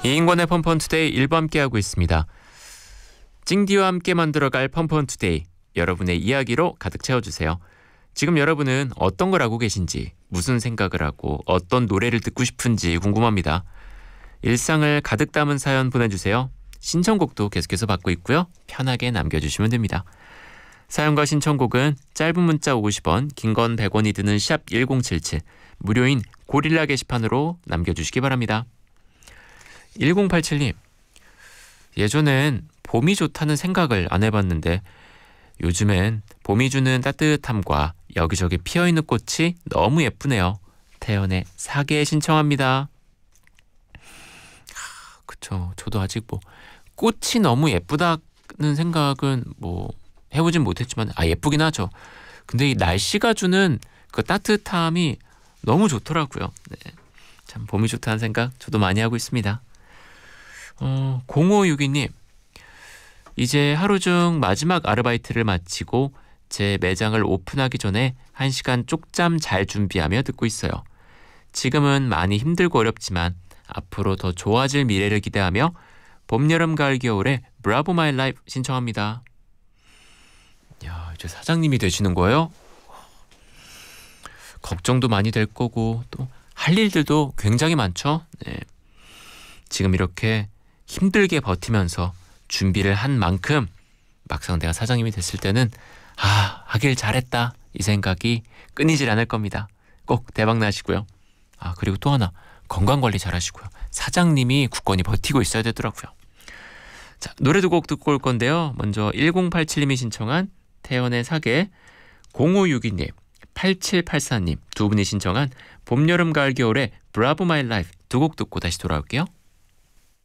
이인권의 펀펀투데이 일부 함께하고 있습니다. 찡디와 함께 만들어갈 펀펀투데이, 여러분의 이야기로 가득 채워주세요. 지금 여러분은 어떤 걸 하고 계신지, 무슨 생각을 하고 어떤 노래를 듣고 싶은지 궁금합니다. 일상을 가득 담은 사연 보내주세요. 신청곡도 계속해서 받고 있고요. 편하게 남겨주시면 됩니다. 사연과 신청곡은 짧은 문자 50원, 긴 건 100원이 드는 샵 1077, 무료인 고릴라 게시판으로 남겨주시기 바랍니다. 1087님, 예전엔 봄이 좋다는 생각을 안 해봤는데 요즘엔 봄이 주는 따뜻함과 여기저기 피어있는 꽃이 너무 예쁘네요. 태연의 사계 신청합니다. 그쵸, 저도 아직 꽃이 너무 예쁘다는 생각은 해보진 못했지만 예쁘긴 하죠. 근데 이 날씨가 주는 그 따뜻함이 너무 좋더라고요. 네, 참 봄이 좋다는 생각 저도 많이 하고 있습니다. 0562님, 이제 하루 중 마지막 아르바이트를 마치고 제 매장을 오픈하기 전에 1시간 쪽잠 잘 준비하며 듣고 있어요. 지금은 많이 힘들고 어렵지만 앞으로 더 좋아질 미래를 기대하며 봄, 여름, 가을, 겨울에 브라보 마이 라이프 신청합니다. 야, 이제 사장님이 되시는 거예요? 걱정도 많이 될 거고 또 할 일들도 굉장히 많죠. 네. 지금 이렇게 힘들게 버티면서 준비를 한 만큼 막상 내가 사장님이 됐을 때는 하길 잘했다 이 생각이 끊이질 않을 겁니다. 꼭 대박 나시고요. 그리고 또 하나, 건강관리 잘 하시고요. 사장님이 굳건히 버티고 있어야 되더라고요. 자, 노래 두 곡 듣고 올 건데요. 먼저 1087님이 신청한 태연의 사계, 0562님, 8784님 두 분이 신청한 봄, 여름, 가을, 겨울의 브라보 마이 라이프 두 곡 듣고 다시 돌아올게요.